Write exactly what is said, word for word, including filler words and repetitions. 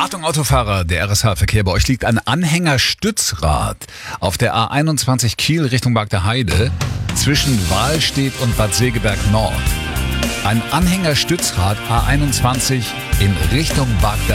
Achtung Autofahrer, der R S H-Verkehr, bei euch liegt ein Anhängerstützrad auf der A einundzwanzig Kiel Richtung Bagdaheide zwischen Wahlstedt und Bad Segeberg Nord. Ein Anhängerstützrad A einundzwanzig in Richtung Bagdaheide.